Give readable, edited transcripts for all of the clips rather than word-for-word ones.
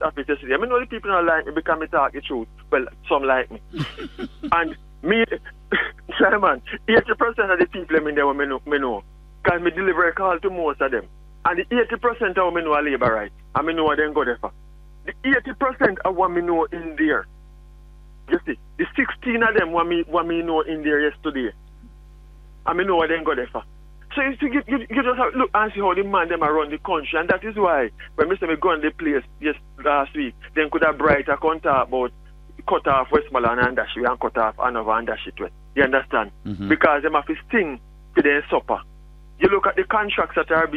office yesterday. I know the people don't like me because I talk the truth. Well, some like me. And me, Simon, 80% of the people in there me know. Because me deliver a call to most of them. And the 80% of me know are labor rights. And me know what they go there for. The 80% of what me know in there. You see, the 16 of them what me know in there yesterday. And me know what they go there for. So you just have to look and see how the man them around the country. And that is why when me say me go on the place last week, then could have brighter contact about cut off Westmoreland and Andashie and cut off Hanover and Andashie too. You understand? Mm-hmm. Because them have to sting to their supper. You look at the contracts that are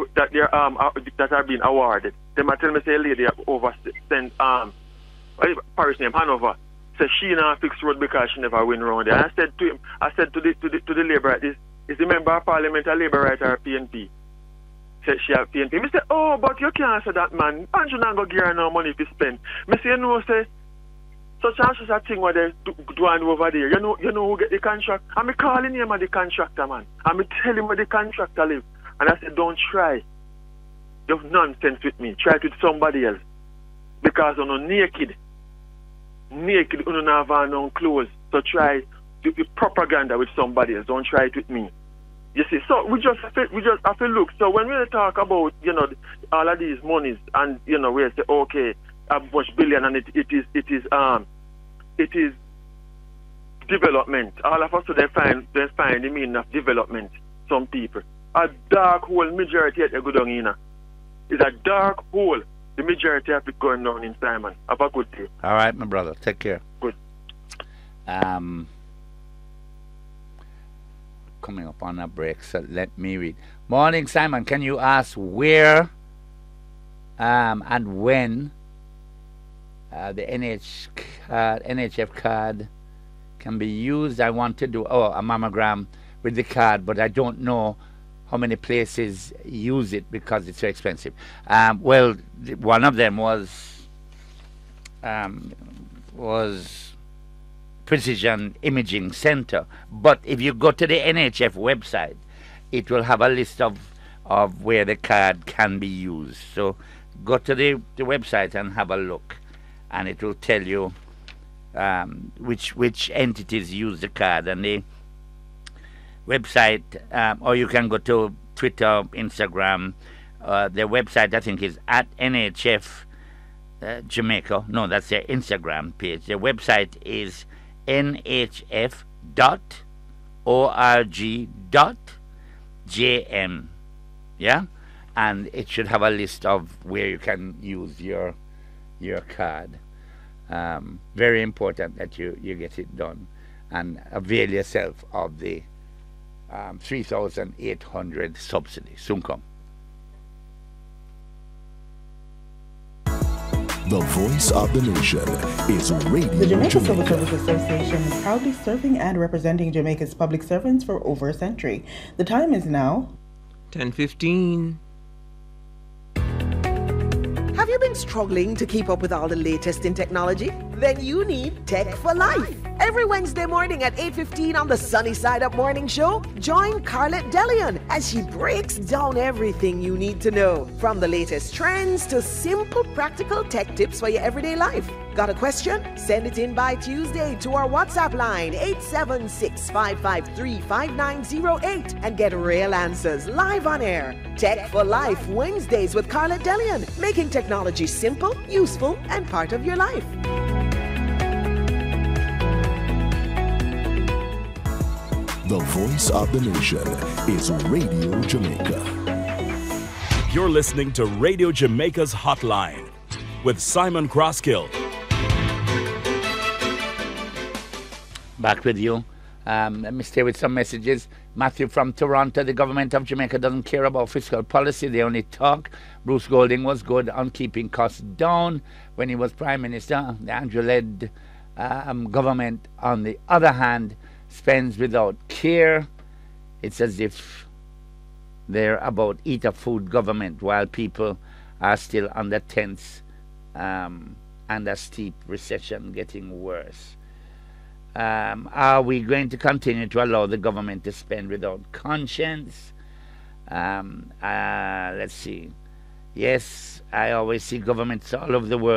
being awarded. Them tell me say a lady oversent Paris name Hanover. Says she not fix road because she never win round there. I said to him, to the labor, this is the member of parliament a labor right or PNP. Said she have PNP. Me say, oh, but you can't say that, man. And you not go give her no money to spend. Me say, you know, say such and such a thing what they doing over there. You know who get the contract. I'm calling him the contractor, man. I'm telling him where the contractor live. And I said, don't try. You have nonsense with me. Try it with somebody else. Because I'm not naked. Naked, you don't have no clothes. So try the propaganda with somebody else. Don't try it with me. You see, so we just have to look. So when we talk about, you know, all of these monies and, you know, we say, okay, a much billion and it is development. All of us they find the meaning of development. Some people. A dark hole majority at a good on is a dark hole. The majority of it going down in Simon. Have a good day. All right, my brother. Take care. Good. Coming up on a break, so let me read. Morning, Simon. Can you ask where and when the NHF card can be used? I want to do a mammogram with the card, but I don't know how many places use it because it's so expensive. Well, one of them was Precision Imaging Center. But if you go to the NHF website, it will have a list of where the card can be used. So go to the website and have a look, and it will tell you which entities use the card. And the website, or you can go to Twitter, Instagram. Their website, I think, is at NHF Jamaica. No, that's their Instagram page. Their website is nhf.org.jm. Yeah? And it should have a list of where you can use your card. Very important that you get it done and avail yourself of the 3,800 subsidy. Soon come. The voice of the nation is Radio The Jamaica Jamaica. Civil Service Association is proudly serving and representing Jamaica's public servants for over a century. The time is now 10:15. Have you been struggling to keep up with all the latest in technology? Then you need Tech for Life. Every Wednesday morning at 8:15 on the Sunny Side Up Morning Show, join Carlette Delion as she breaks down everything you need to know, from the latest trends to simple practical tech tips for your everyday life. Got a question? Send it in by Tuesday to our WhatsApp line 876-553-5908 and get real answers live on air. Tech for Life Wednesdays with Carlette Delion, making technology simple, useful, and part of your life. The voice of the nation is Radio Jamaica. You're listening to Radio Jamaica's Hotline with Simon Crosskill. Back with you. Let me stay with some messages. Matthew from Toronto. The government of Jamaica doesn't care about fiscal policy. They only talk. Bruce Golding was good on keeping costs down when he was Prime Minister. The Andrew-led government, on the other hand, spends without care. It's as if they're about eat-a-food government while people are still under tense and a steep recession getting worse. Are we going to continue to allow the government to spend without conscience? Let's see. Yes, I always see governments all over the world